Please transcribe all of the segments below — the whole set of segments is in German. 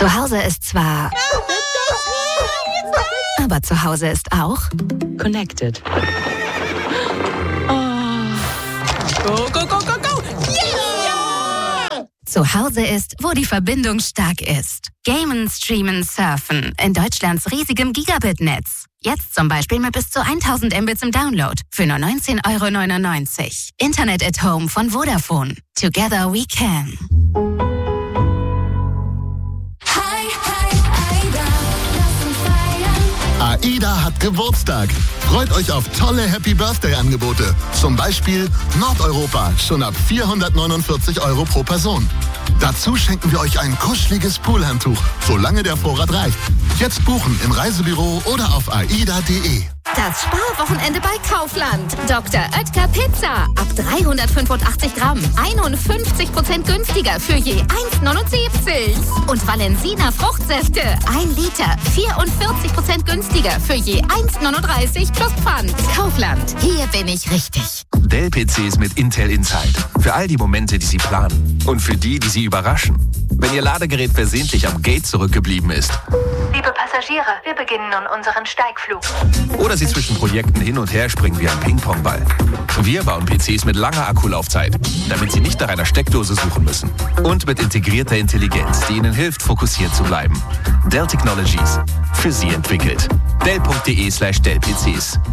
Zu Hause ist zwar... Aber zu Hause ist auch... Connected. Go, go, go, go, go! Yeah! Zu Hause ist, wo die Verbindung stark ist. Gamen, streamen, surfen. In Deutschlands riesigem Gigabit-Netz. Jetzt zum Beispiel mit bis zu 1000 Mbits im Download für nur 19,99 €. Internet at Home von Vodafone. Together we can. AIDA hat Geburtstag. Freut euch auf tolle Happy-Birthday-Angebote. Zum Beispiel Nordeuropa, schon ab 449 € pro Person. Dazu schenken wir euch ein kuscheliges Poolhandtuch, solange der Vorrat reicht. Jetzt buchen im Reisebüro oder auf aida.de. Das Sparwochenende bei Kaufland. Dr. Oetker Pizza. Ab 385 Gramm. 51% günstiger für je 1,79. Und Valensina Fruchtsäfte. 1 Liter. 44% günstiger für je 1,39 plus Pfand. Kaufland. Hier bin ich richtig. Dell-PCs mit Intel Inside. Für all die Momente, die Sie planen. Und für die Sie überraschen. Wenn Ihr Ladegerät versehentlich am Gate zurückgeblieben ist. Liebe Passagiere, wir beginnen nun unseren Steigflug. Oder Sie zwischen Projekten hin und her springen wie ein Ping-Pong-Ball. Wir bauen PCs mit langer Akkulaufzeit, damit Sie nicht nach einer Steckdose suchen müssen. Und mit integrierter Intelligenz, die Ihnen hilft, fokussiert zu bleiben. Dell Technologies. Für Sie entwickelt. Dell.de/Dell-PCs.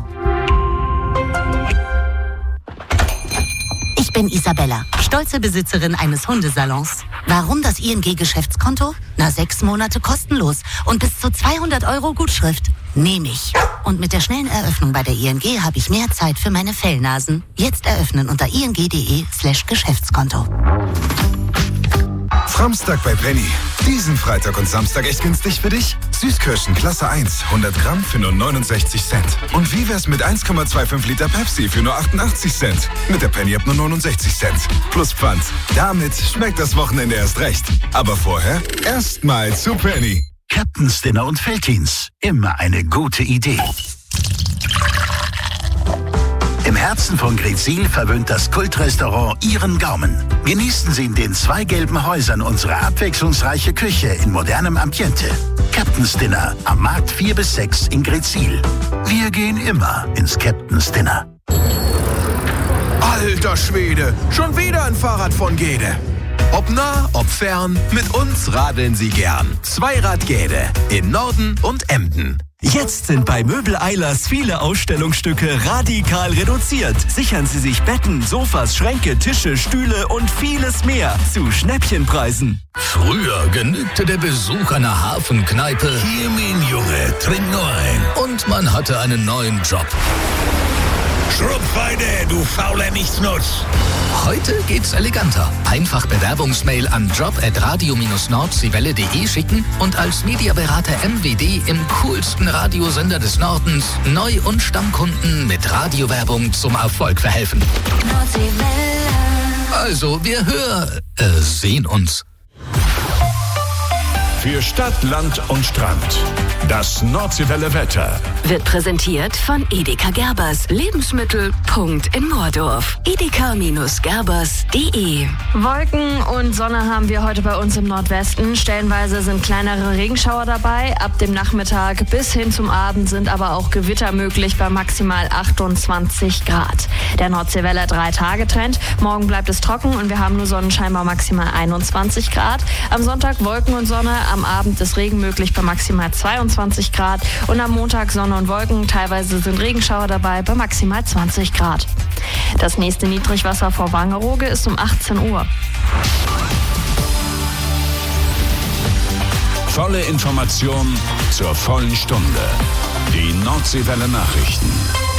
Ich bin Isabella, stolze Besitzerin eines Hundesalons. Warum das ING-Geschäftskonto? 6 Monate kostenlos und bis zu 200 € Gutschrift. Nehme ich. Und mit der schnellen Eröffnung bei der ING habe ich mehr Zeit für meine Fellnasen. Jetzt eröffnen unter ing.de/Geschäftskonto. Framstag bei Penny. Diesen Freitag und Samstag echt günstig für dich? Süßkirschen Klasse 1, 100 Gramm für nur 69 Cent. Und wie wär's mit 1,25 Liter Pepsi für nur 88 Cent? Mit der Penny ab nur 69 Cent. Plus Pfand. Damit schmeckt das Wochenende erst recht. Aber vorher erstmal zu Penny. Captain's Dinner und Veltins. Immer eine gute Idee. Im Herzen von Greetsiel verwöhnt das Kultrestaurant Ihren Gaumen. Genießen Sie in den 2 gelben Häusern unsere abwechslungsreiche Küche in modernem Ambiente. Captain's Dinner am Markt 4 bis 6 in Greetsiel. Wir gehen immer ins Captain's Dinner. Alter Schwede, schon wieder ein Fahrrad von Gede. Ob nah, ob fern, mit uns radeln Sie gern. Zweirad Gede in Norden und Emden. Jetzt sind bei Möbel Eilers viele Ausstellungsstücke radikal reduziert. Sichern Sie sich Betten, Sofas, Schränke, Tische, Stühle und vieles mehr zu Schnäppchenpreisen. Früher genügte der Besuch einer Hafenkneipe. Hier, mein Junge, trink nur ein. Und man hatte einen neuen Job. Schrumpfeide, du fauler Nichtsnutz. Heute geht's eleganter. Einfach Bewerbungsmail an job@radio-nordsee-welle.de schicken und als Mediaberater MWD im coolsten Radiosender des Nordens Neu- und Stammkunden mit Radiowerbung zum Erfolg verhelfen. Also, wir sehen uns. Für Stadt, Land und Strand. Das Nordseewelle-Wetter wird präsentiert von Edeka Gerbers. Lebensmittel. In Mordorf. edeka-gerbers.de. Wolken und Sonne haben wir heute bei uns im Nordwesten. Stellenweise sind kleinere Regenschauer dabei. Ab dem Nachmittag bis hin zum Abend sind aber auch Gewitter möglich bei maximal 28 Grad. Der Nordseewelle 3-Tage-Trend. Morgen bleibt es trocken und wir haben nur Sonnenschein bei maximal 21 Grad. Am Sonntag Wolken und Sonne. Am Abend ist Regen möglich bei maximal 22 Grad. Und am Montag Sonne und Wolken. Teilweise sind Regenschauer dabei bei maximal 20 Grad. Das nächste Niedrigwasser vor Wangerooge ist um 18 Uhr. Volle Information zur vollen Stunde. Die Nordseewelle Nachrichten.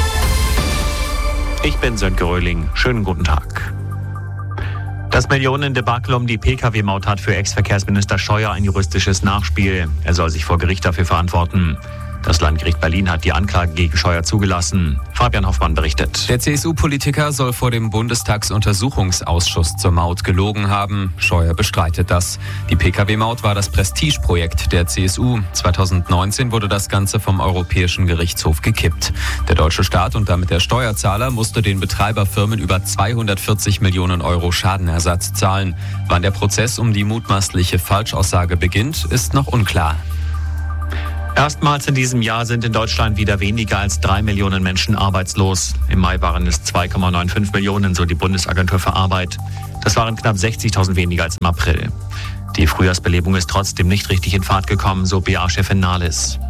Ich bin Sönke Röhling. Schönen guten Tag. Das Millionendebakel um die Pkw-Maut hat für Ex-Verkehrsminister Scheuer ein juristisches Nachspiel. Er soll sich vor Gericht dafür verantworten. Das Landgericht Berlin hat die Anklage gegen Scheuer zugelassen. Fabian Hoffmann berichtet. Der CSU-Politiker soll vor dem Bundestagsuntersuchungsausschuss zur Maut gelogen haben. Scheuer bestreitet das. Die Pkw-Maut war das Prestigeprojekt der CSU. 2019 wurde das Ganze vom Europäischen Gerichtshof gekippt. Der deutsche Staat und damit der Steuerzahler musste den Betreiberfirmen über 240 Millionen Euro Schadenersatz zahlen. Wann der Prozess um die mutmaßliche Falschaussage beginnt, ist noch unklar. Erstmals in diesem Jahr sind in Deutschland wieder weniger als 3 Millionen Menschen arbeitslos. Im Mai waren es 2,95 Millionen, so die Bundesagentur für Arbeit. Das waren knapp 60.000 weniger als im April. Die Frühjahrsbelebung ist trotzdem nicht richtig in Fahrt gekommen, so BA-Chefin Nahles.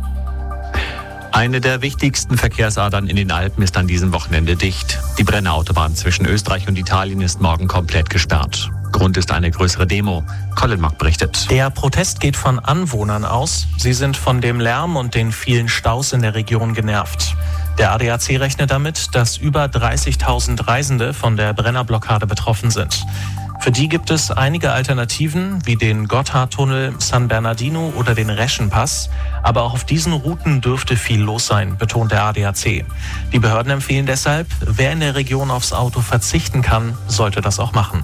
Eine der wichtigsten Verkehrsadern in den Alpen ist an diesem Wochenende dicht. Die Brenner-Autobahn zwischen Österreich und Italien ist morgen komplett gesperrt. Grund ist eine größere Demo. Colin Mack berichtet. Der Protest geht von Anwohnern aus. Sie sind von dem Lärm und den vielen Staus in der Region genervt. Der ADAC rechnet damit, dass über 30.000 Reisende von der Brennerblockade betroffen sind. Für die gibt es einige Alternativen, wie den Gotthardtunnel, San Bernardino oder den Reschenpass. Aber auch auf diesen Routen dürfte viel los sein, betont der ADAC. Die Behörden empfehlen deshalb, wer in der Region aufs Auto verzichten kann, sollte das auch machen.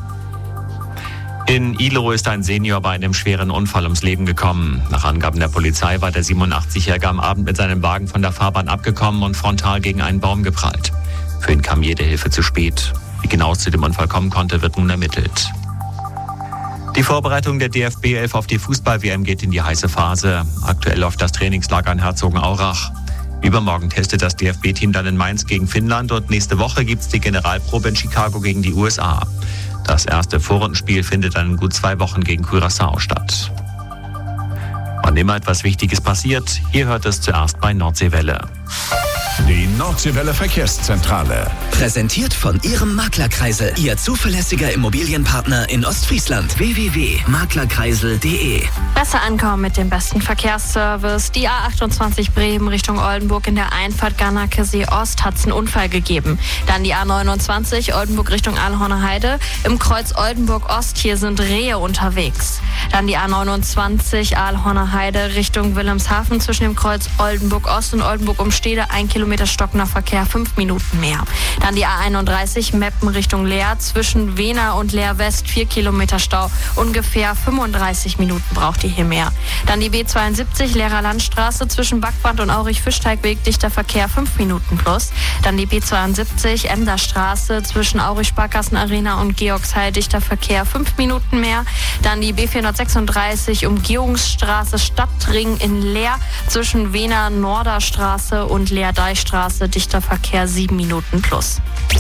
In Ihlow ist ein Senior bei einem schweren Unfall ums Leben gekommen. Nach Angaben der Polizei war der 87-Jährige am Abend mit seinem Wagen von der Fahrbahn abgekommen und frontal gegen einen Baum geprallt. Für ihn kam jede Hilfe zu spät. Wie genau es zu dem Unfall kommen konnte, wird nun ermittelt. Die Vorbereitung der DFB 11 auf die Fußball-WM geht in die heiße Phase. Aktuell läuft das Trainingslager in Herzogenaurach. Übermorgen testet das DFB-Team dann in Mainz gegen Finnland und nächste Woche gibt es die Generalprobe in Chicago gegen die USA. Das erste Vorrundenspiel findet dann in gut 2 Wochen gegen Curaçao statt. Wann immer etwas Wichtiges passiert, hier hört es zuerst bei Nordseewelle. Die Nordseewelle Verkehrszentrale. Präsentiert von Ihrem Maklerkreisel, Ihr zuverlässiger Immobilienpartner in Ostfriesland. www.maklerkreisel.de. Besser ankommen mit dem besten Verkehrsservice. Die A28 Bremen Richtung Oldenburg in der Einfahrt Garnacke-See Ost hat es einen Unfall gegeben. Dann die A29 Oldenburg Richtung Ahlhorner Heide. Im Kreuz Oldenburg Ost, hier sind Rehe unterwegs. Dann die A29 Ahlhorner Heide Richtung Wilhelmshaven zwischen dem Kreuz Oldenburg Ost und Oldenburg Umstede 1 Kilometer stockender Verkehr, 5 Minuten mehr. Dann die A31 Meppen Richtung Leer zwischen Wehner und Leer West 4 Kilometer Stau, ungefähr 35 Minuten braucht ihr hier mehr. Dann die B72 Leerer Landstraße zwischen Backband und Aurich-Fischteigweg, dichter Verkehr 5 Minuten plus. Dann die B72 Emder Straße zwischen Aurich Sparkassen Arena und Georgsheil, dichter Verkehr 5 Minuten mehr. Dann die B436 Umgehungsstraße Stadtring in Leer zwischen Wehner Norderstraße und Leer Deichstraße, dichter Verkehr 7 Minuten plus.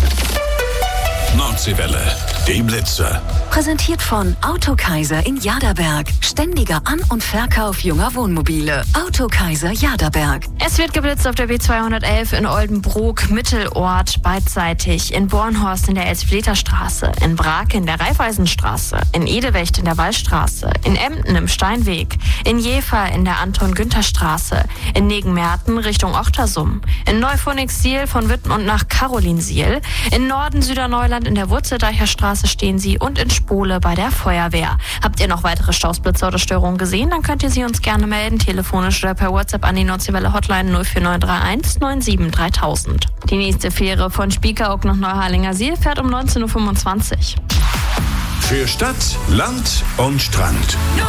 Nordseewelle, die Blitze. Präsentiert von Autokaiser in Jaderberg. Ständiger An- und Verkauf junger Wohnmobile. Autokaiser Jaderberg. Es wird geblitzt auf der B211 in Oldenbrook, Mittelort, beidseitig. In Bornhorst in der Elspleterstraße. In Brake in der Raiffeisenstraße. In Edewecht in der Wallstraße. In Emden im Steinweg. In Jever in der Anton-Günther-Straße. In Negenmerten Richtung Ochtersum. In Neuphoenix-Siel von Wittmund nach Carolinsiel. In Norden Süderneuland in der Wurzeldeicher Straße stehen sie und in Spole bei der Feuerwehr. Habt ihr noch weitere Stausblitzer oder Störungen gesehen, dann könnt ihr sie uns gerne melden, telefonisch oder per WhatsApp an die Nordseewelle Hotline 04931 97 3000. Die nächste Fähre von Spiekeroog nach Neuharlingersiel fährt um 19.25 Uhr. Für Stadt, Land und Strand.